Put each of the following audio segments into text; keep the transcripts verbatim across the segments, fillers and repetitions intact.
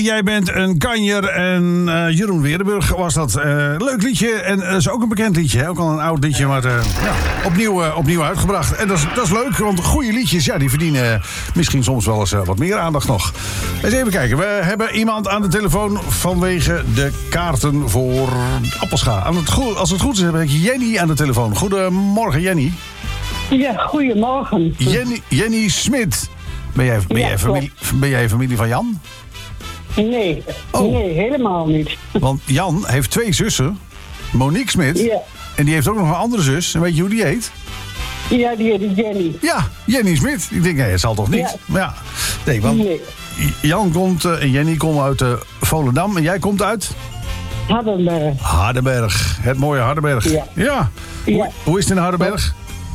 jij bent een kanjer en uh, Jeroen Weerdenburg was dat. Uh, leuk liedje en dat uh, is ook een bekend liedje. Hè? Ook al een oud liedje, maar uh, ja, opnieuw, uh, opnieuw uitgebracht. En dat is, dat is leuk, want goede liedjes, ja, die verdienen misschien soms wel eens uh, wat meer aandacht nog. Eens even kijken, we hebben iemand aan de telefoon vanwege de kaarten voor Appelscha. Aan het go- als het goed is, heb ik Jenny aan de telefoon. Goedemorgen, Jenny. Ja, goedemorgen. Jenny, Jenny Smit. Ben jij, ben, Ja, jij familie, ben jij familie van Jan? Nee, Oh. nee, helemaal niet. Want Jan heeft twee zussen. Monique Smit. Ja, En die heeft ook nog een andere zus. En weet je hoe die heet? ja die heet Jenny. Ja, Jenny Smit. Ik denk, nee, het zal toch niet? Ja. Maar ja, nee, want Nee, Jan komt uh, en Jenny komt uit uh, Volendam. En jij komt uit Hardenberg. Hardenberg. Het mooie Hardenberg. Ja. ja. Hoe, Ja. hoe is het in Hardenberg?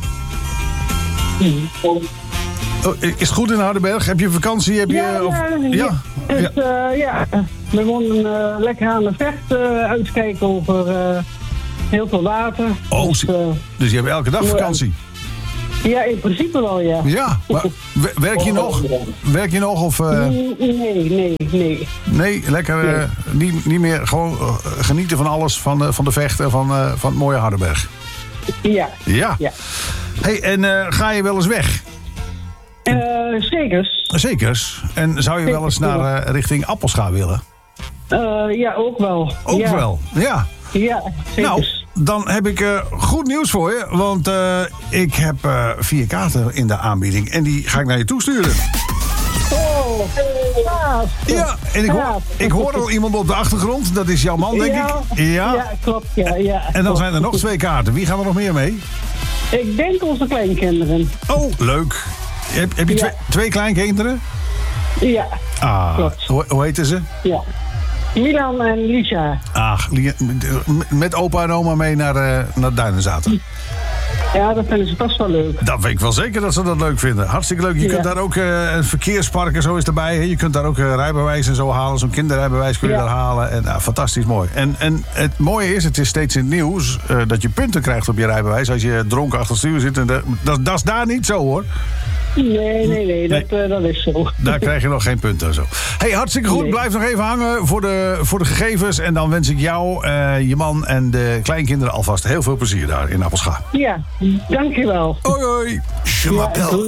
Oh, is het goed in Hardenberg? Heb je vakantie? Heb je, Ja, of, ja, ja. ja. Dus, ja. uh, ja, we wonen uh, lekker aan de vecht, uh, uitkijken over uh, heel veel water. Oh, dus, uh, Dus je hebt elke dag ja. vakantie? ja, in principe wel, ja. Ja, maar w- werk je nog? Werk je nog of... Uh, Nee, nee, nee. nee, lekker uh, Nee. niet, niet meer gewoon uh, genieten van alles, van, uh, van de vechten, van, uh, van het mooie Hardenberg. Ja, Ja. ja. Hey, en uh, ga je wel eens weg? Uh, zekers. Zekers. En zou je wel eens naar uh, richting Appelscha willen? Uh, ja, ook wel. Ook ja. wel, ja. Ja, Nou, zekers. dan heb ik uh, goed nieuws voor je. Want uh, ik heb uh, vier kaarten in de aanbieding. En die ga ik naar je toesturen. Oh, gaaf. Ja, en ik hoor, Gaaf. ik hoor al iemand op de achtergrond. Dat is jouw man, denk ja, ik. Ja. Ja, klopt. Ja, ja, En dan klopt. zijn er nog twee kaarten. Wie gaan er nog meer mee? Ik denk onze kleinkinderen. Oh, leuk. Heb, heb je Ja. twee, twee kleinkinderen? Ja, Ah, Klopt. hoe, hoe heten ze? ja. Milan en Lisa. Ach, Lia- met opa en oma mee naar, uh, naar Duinenzaten. Ja, dat vinden ze vast wel leuk. Dat weet ik wel zeker dat ze dat leuk vinden. Hartstikke leuk. Je Ja. kunt daar ook uh, een verkeerspark en zo is erbij. Hè? Je kunt daar ook uh, rijbewijs en zo halen. Zo'n kinderrijbewijs kun je Ja. daar halen. En, uh, fantastisch mooi. En, en het mooie is, het is steeds in het nieuws... Uh, dat je punten krijgt op je rijbewijs als je dronken achter het stuur zit. En de, dat, dat is daar niet zo, hoor. Nee, nee, nee, dat, uh, dat is zo. Daar krijg je nog geen punten en zo. Hey, hartstikke goed. Nee. Blijf nog even hangen voor de, voor de gegevens. En dan wens ik jou, uh, je man en de kleinkinderen alvast heel veel plezier daar in Appelscha. Ja, dankjewel. Hoi, hoi. Je m'appelle.